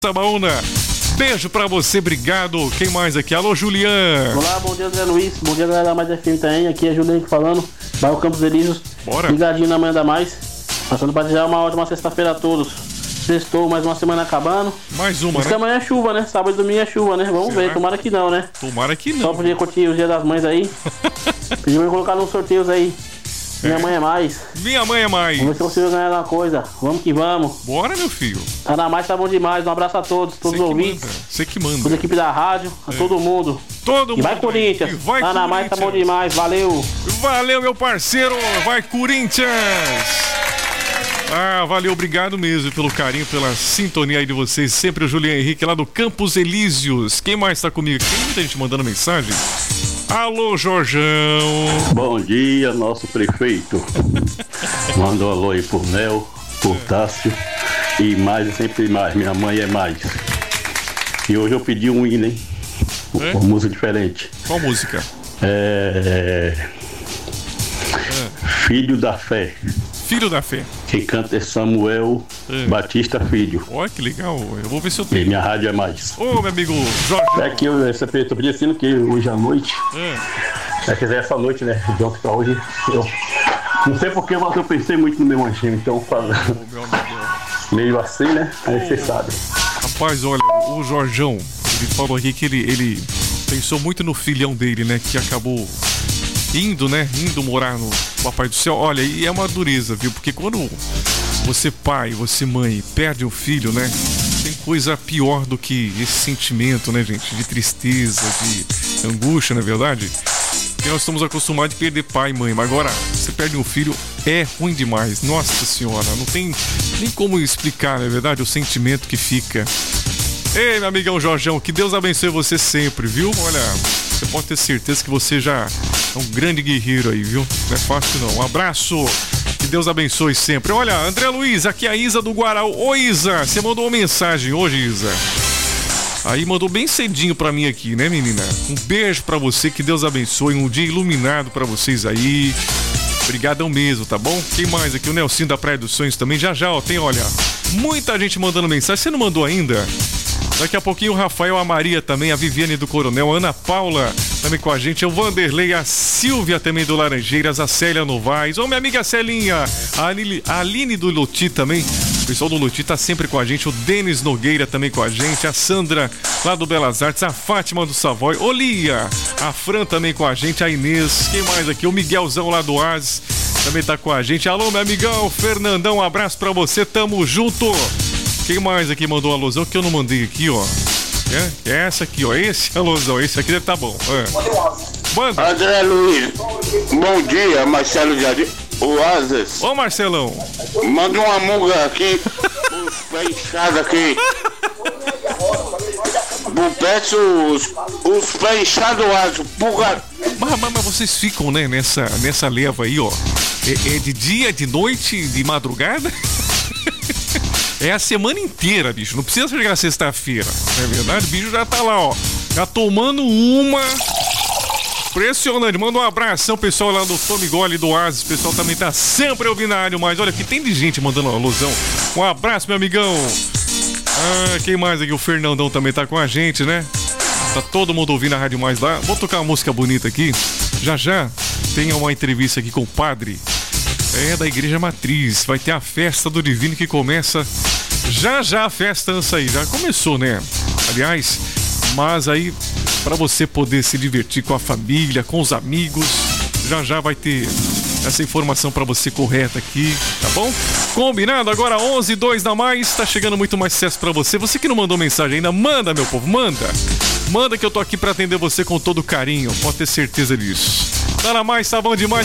Sabaúna. Beijo pra você, obrigado. Quem mais aqui? Alô, Julian. Olá, bom dia, Zé Luiz. Bom dia, galera da Mais FM também. Aqui é Julian falando. Bairro Campos Elíseos. Bora. Ligadinho na manhã da Mais. Passando pra desejar uma ótima sexta-feira a todos. Sextou, mais uma semana acabando. Mais uma, né? Que amanhã é chuva, né? Sábado e domingo é chuva, né? Vamos ver, tomara que não, né? Tomara que não. Só podia curtir o Dia das Mães aí. Pediu pra colocar nos sorteios aí. Minha mãe é mais. Minha mãe é mais. Vamos ver se eu consigo ganhar uma coisa. Vamos que vamos. Bora, meu filho. Tá na Mais, tá bom demais. Um abraço a todos os ouvintes. Você que manda. Toda a equipe da rádio, a todo mundo. Todo mundo. E vai Corinthians. E vai tá na Mais, tá bom demais. Valeu. Valeu, meu parceiro. Vai Corinthians. Ah, valeu, obrigado mesmo pelo carinho, pela sintonia aí de vocês. Sempre o Julian Henrique lá do Campos Elíseos. Quem mais tá comigo? Tem muita gente mandando mensagem. Alô, Jorjão. Bom dia, nosso prefeito. Manda um alô aí por Nel, por Tássio e mais e sempre mais. Minha mãe é mais. E hoje eu pedi um hino, hein? Uma música diferente. Qual música? Filho da Fé. Filho da Fé. Quem canta é Samuel Batista Filho. Olha que legal, eu vou ver se eu tenho. E minha rádio é mais. Ô, meu amigo Jorge. É que eu pedi assim que hoje à noite. Quer dizer, essa noite, né? De ontem pra hoje. Eu não sei porque, mas eu pensei muito no meu manchinho, então falando. Meio assim, né? Aí você sabe. Rapaz, olha, o Jorjão, ele falou aqui que ele pensou muito no filhão dele, né? Que acabou indo morar no Papai do Céu. Olha, e é uma dureza, viu? Porque quando você pai, você mãe, perde um filho, né? Tem coisa pior do que esse sentimento, né, gente? De tristeza, de angústia, não é verdade? Porque nós estamos acostumados a perder pai e mãe, mas agora você perde um filho, é ruim demais. Nossa Senhora, não tem nem como explicar, não é verdade? O sentimento que fica. Ei, meu amigão Jorjão, que Deus abençoe você sempre, viu? Olha, você pode ter certeza que você já é um grande guerreiro aí, viu? Não é fácil não. Um abraço, que Deus abençoe sempre. Olha, André Luiz, aqui é a Isa do Guarau. Ô Isa, você mandou uma mensagem hoje, Isa. Aí mandou bem cedinho pra mim aqui, né, menina? Um beijo pra você, que Deus abençoe. Um dia iluminado pra vocês aí. Obrigadão mesmo, tá bom? Quem mais aqui? O Nelsinho da Praia dos Sonhos também. Já, ó, tem, olha, muita gente mandando mensagem. Você não mandou ainda? Daqui a pouquinho o Rafael, a Maria também, a Viviane do Coronel, a Ana Paula também com a gente, o Vanderlei, a Silvia também do Laranjeiras, a Célia Novaes, ô minha amiga Celinha, a Aline do Loti também, o pessoal do Loti tá sempre com a gente, o Denis Nogueira também com a gente, a Sandra lá do Belas Artes, a Fátima do Savoy, o Lia, a Fran também com a gente, a Inês, quem mais aqui? O Miguelzão lá do Oasis também tá com a gente, alô meu amigão, Fernandão, um abraço pra você, tamo junto. Quem mais aqui mandou um alusão que eu não mandei aqui, ó? É essa aqui, ó. Esse alusão, esse aqui deve tá bom. Manda. André Luiz, bom dia, Marcelo de Oasis. Ô, Marcelão. Manda uma muga aqui, os pés inchados aqui. Peço os pés inchados, Oasis, pulga. Mas vocês ficam, né, nessa leva aí, ó. É de dia, de noite, de madrugada? É a semana inteira, bicho. Não precisa chegar sexta-feira. Não é verdade? O bicho já tá lá, ó. Já tomando uma. Impressionante. Manda um abração, pessoal lá do Tommy Gole do Oasis. O pessoal também tá sempre ouvindo a rádio. Mas olha, que tem de gente mandando uma alusão. Um abraço, meu amigão. Ah, quem mais aqui? O Fernandão também tá com a gente, né? Tá todo mundo ouvindo a Rádio Mais lá. Vou tocar uma música bonita aqui. Já tem uma entrevista aqui com o padre. Da Igreja Matriz. Vai ter a festa do Divino que começa já a festança aí. Já começou, né? Aliás, mas aí para você poder se divertir com a família, com os amigos, já vai ter essa informação para você correta aqui, tá bom? Combinado? Agora 11:02 da Mais, tá chegando muito mais sucesso para você. Você que não mandou mensagem ainda, manda, meu povo, manda que eu tô aqui para atender você com todo carinho, pode ter certeza disso. Tá na Mais, tá bom demais.